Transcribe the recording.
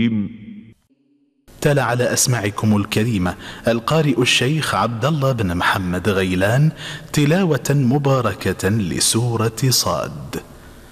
الرجيم. تلا على أسماعكم الكريمة القارئ الشيخ عبد الله بن محمد غيلان تلاوة مباركة لسورة صاد.